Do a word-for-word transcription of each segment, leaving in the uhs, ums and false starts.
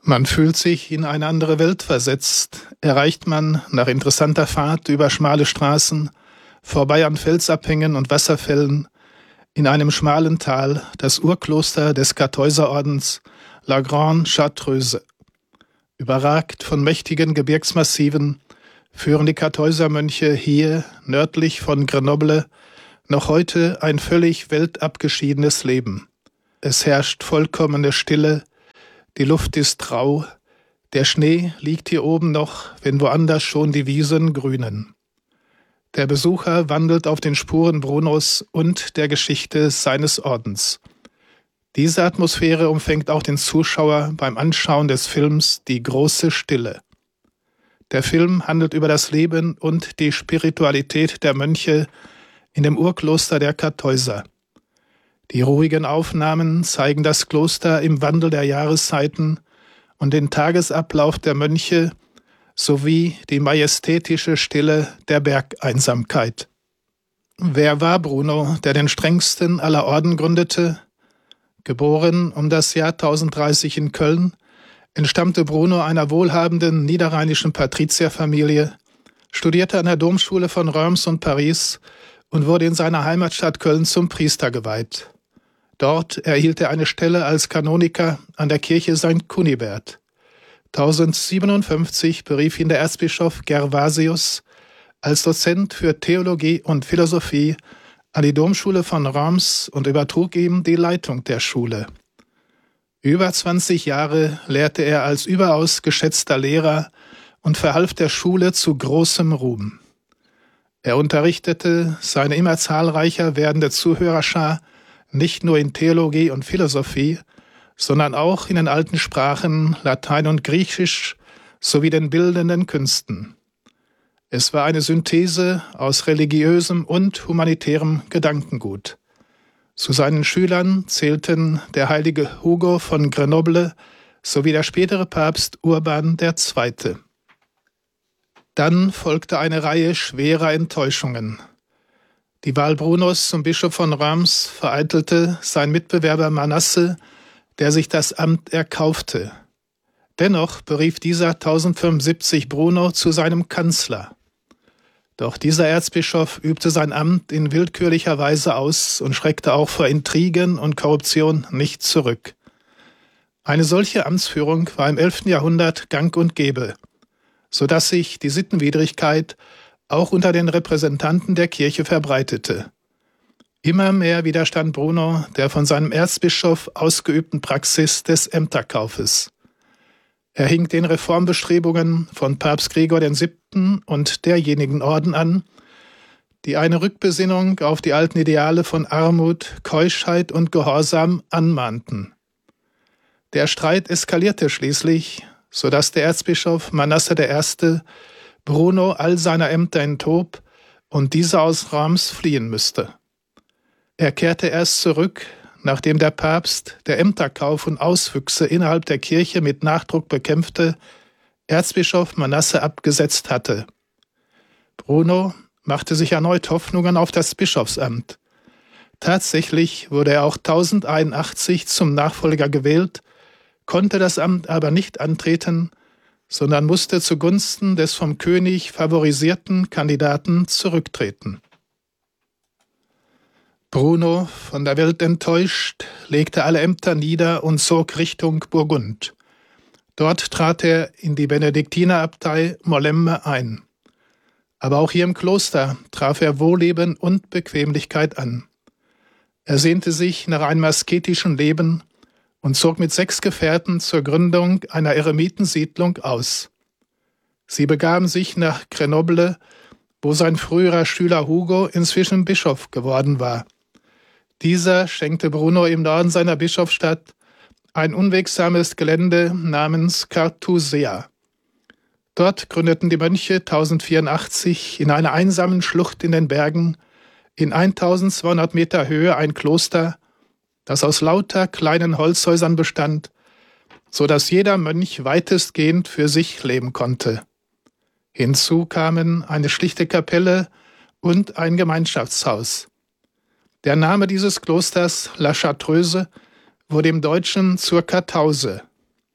Man fühlt sich in eine andere Welt versetzt, erreicht man nach interessanter Fahrt über schmale Straßen, vorbei an Felsabhängen und Wasserfällen, in einem schmalen Tal das Urkloster des Kartäuserordens La Grande Chartreuse. Überragt von mächtigen Gebirgsmassiven führen die Kartäusermönche hier, nördlich von Grenoble, noch heute ein völlig weltabgeschiedenes Leben. Es herrscht vollkommene Stille, die Luft ist rau, der Schnee liegt hier oben noch, wenn woanders schon die Wiesen grünen. Der Besucher wandelt auf den Spuren Brunos und der Geschichte seines Ordens. Diese Atmosphäre umfängt auch den Zuschauer beim Anschauen des Films Die große Stille. Der Film handelt über das Leben und die Spiritualität der Mönche in dem Urkloster der Kartäuser. Die ruhigen Aufnahmen zeigen das Kloster im Wandel der Jahreszeiten und den Tagesablauf der Mönche sowie die majestätische Stille der Bergeinsamkeit. Wer war Bruno, der den strengsten aller Orden gründete? Geboren um das Jahr tausenddreißig in Köln, entstammte Bruno einer wohlhabenden niederrheinischen Patrizierfamilie, studierte an der Domschule von Reims und Paris und wurde in seiner Heimatstadt Köln zum Priester geweiht. Dort erhielt er eine Stelle als Kanoniker an der Kirche Sankt Kunibert. tausendsiebenundfünfzig berief ihn der Erzbischof Gervasius als Dozent für Theologie und Philosophie an die Domschule von Reims und übertrug ihm die Leitung der Schule. Über zwanzig Jahre lehrte er als überaus geschätzter Lehrer und verhalf der Schule zu großem Ruhm. Er unterrichtete seine immer zahlreicher werdende Zuhörerschar nicht nur in Theologie und Philosophie, sondern auch in den alten Sprachen Latein und Griechisch sowie den bildenden Künsten. Es war eine Synthese aus religiösem und humanitärem Gedankengut. Zu seinen Schülern zählten der heilige Hugo von Grenoble sowie der spätere Papst Urban der Zweite. Dann folgte eine Reihe schwerer Enttäuschungen. Die Wahl Brunos zum Bischof von Reims vereitelte sein Mitbewerber Manasse, der sich das Amt erkaufte. Dennoch berief dieser tausendfünfundsiebzig Bruno zu seinem Kanzler. Doch dieser Erzbischof übte sein Amt in willkürlicher Weise aus und schreckte auch vor Intrigen und Korruption nicht zurück. Eine solche Amtsführung war im elften Jahrhundert gang und gäbe, so dass sich die Sittenwidrigkeit auch unter den Repräsentanten der Kirche verbreitete. Immer mehr widerstand Bruno der von seinem Erzbischof ausgeübten Praxis des Ämterkaufes. Er hing den Reformbestrebungen von Papst Gregor der Siebte und derjenigen Orden an, die eine Rückbesinnung auf die alten Ideale von Armut, Keuschheit und Gehorsam anmahnten. Der Streit eskalierte schließlich, so dass der Erzbischof Manasse der Erste Bruno all seiner Ämter enthob und dieser aus Reims fliehen müsste. Er kehrte erst zurück, nachdem der Papst, der Ämterkauf und Auswüchse innerhalb der Kirche mit Nachdruck bekämpfte, Erzbischof Manasse abgesetzt hatte. Bruno machte sich erneut Hoffnungen auf das Bischofsamt. Tatsächlich wurde er auch tausendeinundachtzig zum Nachfolger gewählt, konnte das Amt aber nicht antreten, sondern musste zugunsten des vom König favorisierten Kandidaten zurücktreten. Bruno, von der Welt enttäuscht, legte alle Ämter nieder und zog Richtung Burgund. Dort trat er in die Benediktinerabtei Molembe ein. Aber auch hier im Kloster traf er Wohlleben und Bequemlichkeit an. Er sehnte sich nach einem asketischen Leben und zog mit sechs Gefährten zur Gründung einer Eremitensiedlung aus. Sie begaben sich nach Grenoble, wo sein früherer Schüler Hugo inzwischen Bischof geworden war. Dieser schenkte Bruno im Norden seiner Bischofsstadt ein unwegsames Gelände namens Cartusea. Dort gründeten die Mönche tausendvierundachtzig in einer einsamen Schlucht in den Bergen in eintausendzweihundert Meter Höhe ein Kloster, das aus lauter kleinen Holzhäusern bestand, so dass jeder Mönch weitestgehend für sich leben konnte. Hinzu kamen eine schlichte Kapelle und ein Gemeinschaftshaus. Der Name dieses Klosters, La Chartreuse, wurde im Deutschen zur Kartause.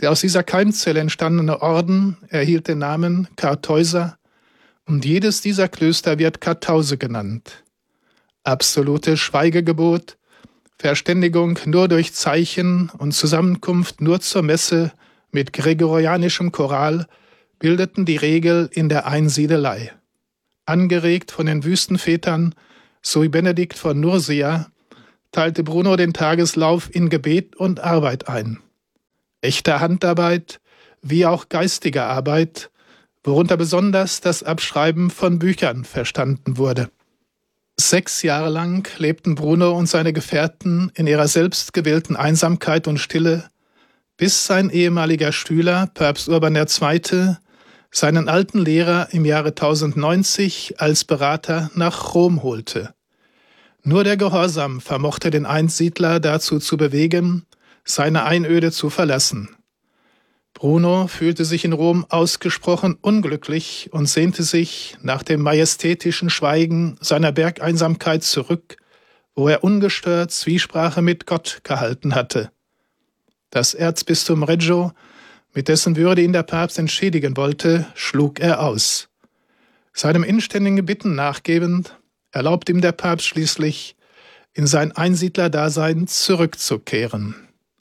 Der aus dieser Keimzelle entstandene Orden erhielt den Namen Kartäuser und jedes dieser Klöster wird Kartause genannt. Absolutes Schweigegebot, Verständigung nur durch Zeichen und Zusammenkunft nur zur Messe mit gregorianischem Choral bildeten die Regel in der Einsiedelei. Angeregt von den Wüstenvätern sowie Benedikt von Nursia teilte Bruno den Tageslauf in Gebet und Arbeit ein. Echte Handarbeit wie auch geistige Arbeit, worunter besonders das Abschreiben von Büchern verstanden wurde. Sechs Jahre lang lebten Bruno und seine Gefährten in ihrer selbstgewählten Einsamkeit und Stille, bis sein ehemaliger Schüler, Papst Urban der Zweite., seinen alten Lehrer im Jahre tausendneunzig als Berater nach Rom holte. Nur der Gehorsam vermochte den Einsiedler dazu zu bewegen, seine Einöde zu verlassen. Bruno fühlte sich in Rom ausgesprochen unglücklich und sehnte sich nach dem majestätischen Schweigen seiner Bergeinsamkeit zurück, wo er ungestört Zwiesprache mit Gott gehalten hatte. Das Erzbistum Reggio, mit dessen Würde ihn der Papst entschädigen wollte, schlug er aus. Seinem inständigen Bitten nachgebend, erlaubt ihm der Papst schließlich, in sein Einsiedlerdasein zurückzukehren.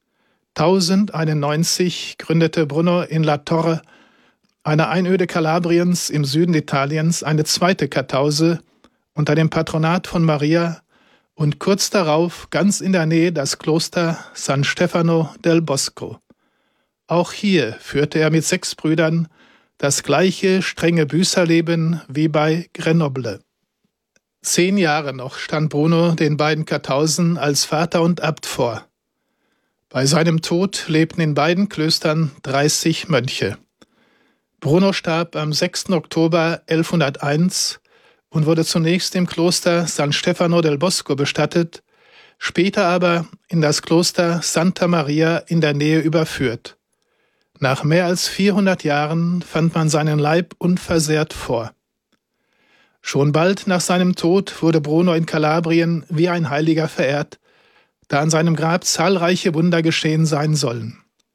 tausendeinundneunzig gründete Bruno in La Torre, einer Einöde Kalabriens im Süden Italiens, eine zweite Kartause unter dem Patronat von Maria und kurz darauf ganz in der Nähe das Kloster San Stefano del Bosco. Auch hier führte er mit sechs Brüdern das gleiche strenge Büßerleben wie bei Grenoble. Zehn Jahre noch stand Bruno den beiden Kartausen als Vater und Abt vor. Bei seinem Tod lebten in beiden Klöstern dreißig Mönche. Bruno starb am sechsten Oktober elfhunderteins und wurde zunächst im Kloster San Stefano del Bosco bestattet, später aber in das Kloster Santa Maria in der Nähe überführt. Nach mehr als vierhundert Jahren fand man seinen Leib unversehrt vor. Schon bald nach seinem Tod wurde Bruno in Kalabrien wie ein Heiliger verehrt, da an seinem Grab zahlreiche Wunder geschehen sein sollen.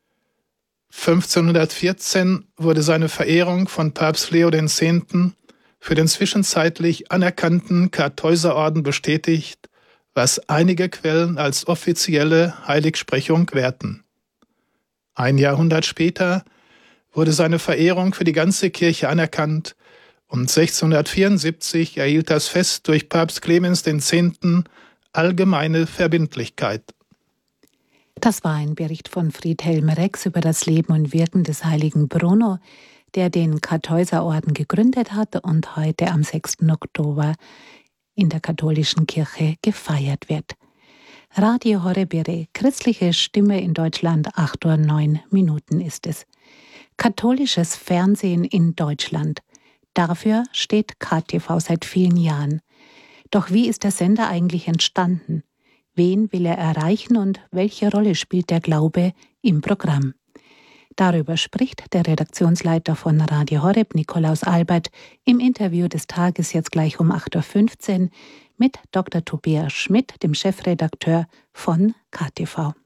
fünfzehnhundertvierzehn wurde seine Verehrung von Papst Leo der Zehnte für den zwischenzeitlich anerkannten Kartäuserorden bestätigt, was einige Quellen als offizielle Heiligsprechung werten. Ein Jahrhundert später wurde seine Verehrung für die ganze Kirche anerkannt und sechzehnhundertvierundsiebzig erhielt das Fest durch Papst Clemens den Zehnten allgemeine Verbindlichkeit. Das war ein Bericht von Friedhelm Rex über das Leben und Wirken des heiligen Bruno, der den Kartäuserorden gegründet hat und heute am sechsten Oktober in der katholischen Kirche gefeiert wird. Radio Horeb, Ihre christliche Stimme in Deutschland, acht Uhr neun Minuten ist es. Katholisches Fernsehen in Deutschland. Dafür steht K T V seit vielen Jahren. Doch wie ist der Sender eigentlich entstanden? Wen will er erreichen und welche Rolle spielt der Glaube im Programm? Darüber spricht der Redaktionsleiter von Radio Horeb, Nikolaus Albert, im Interview des Tages jetzt gleich um acht Uhr fünfzehn mit Doktor Tobias Schmidt, dem Chefredakteur von K T V.